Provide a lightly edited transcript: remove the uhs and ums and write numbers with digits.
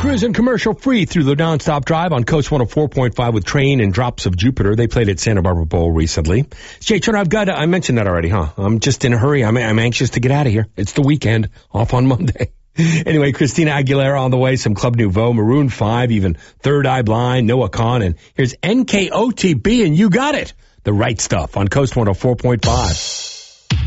Cruising commercial free through the nonstop drive on Coast 104.5 with Train and Drops of Jupiter. They played at Santa Barbara Bowl recently. Jay Turner, I mentioned that already, huh? I'm just in a hurry. I'm anxious to get out of here. It's the weekend, off on Monday. Anyway, Christina Aguilera on the way, some Club Nouveau, Maroon 5, even Third Eye Blind, Noah Kahan, and here's NKOTB, and you got it. The Right Stuff on Coast 104.5.